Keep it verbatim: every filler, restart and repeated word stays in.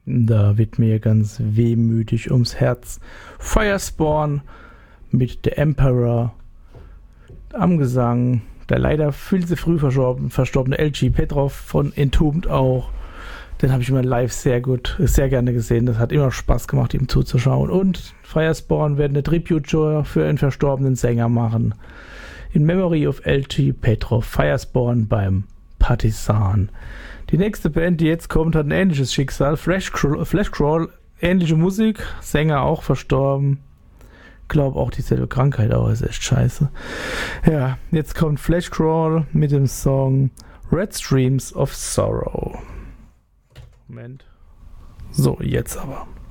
Da wird mir ganz wehmütig ums Herz. Firespawn mit The Emperor am Gesang. Der leider viel zu früh verstorben, verstorbene L G Petrov von Entombed auch. Den habe ich immer live sehr gut, sehr gerne gesehen. Das hat immer Spaß gemacht, ihm zuzuschauen. Und Firespawn werden eine Tribute-Show für einen verstorbenen Sänger machen. In Memory of L G Petrov. Firespawn beim Partisan. Die nächste Band, die jetzt kommt, hat ein ähnliches Schicksal. Flashcrawl, Flashcrawl, ähnliche Musik. Sänger auch verstorben. Glaube auch dieselbe Krankheit, aber ist echt scheiße. Ja, jetzt kommt Flashcrawl mit dem Song Red Streams of Sorrow. Moment. So, jetzt aber.